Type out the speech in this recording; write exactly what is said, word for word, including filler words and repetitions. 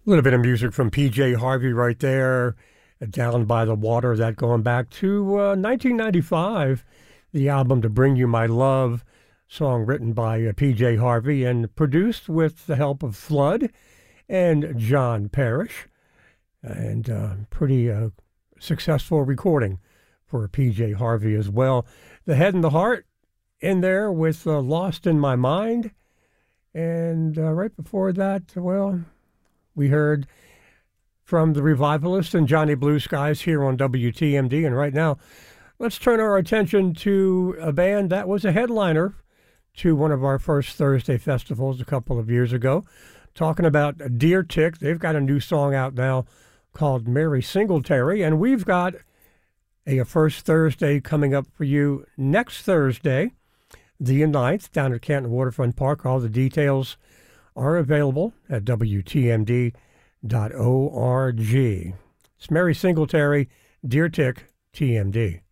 A little bit of music from P J Harvey right there, uh, Down by the Water, that going back to uh, nineteen ninety-five, the album To Bring You My Love, song written by uh, P J Harvey and produced with the help of Flood and John Parrish, and uh, pretty uh, successful recording for P J Harvey as well. The Head and the Heart in there with uh, Lost in My Mind, and uh, right before that, well, we heard from the Revivalists and Johnny Blue Skies here on W T M D. And right now, let's turn our attention to a band that was a headliner to one of our first Thursday festivals a couple of years ago. Talking about Deer Tick. They've got a new song out now called Mary Singletary. And we've got a, a first Thursday coming up for you next Thursday, the ninth, down at Canton Waterfront Park. All the details are available at W T M D dot org. It's Mary Singletary, Deer Tick, T M D.